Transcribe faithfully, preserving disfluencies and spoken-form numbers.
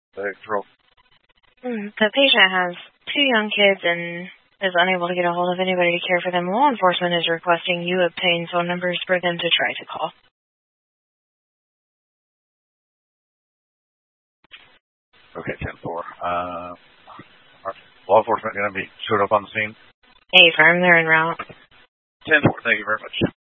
The control. Mm, the patient has two young kids and is unable to get a hold of anybody to care for them. Law enforcement is requesting you obtain phone numbers for them to try to call. Okay, ten four. Uh, are law enforcement going to be showed up on the scene? Hey, firm, they're en route. ten four, thank you very much.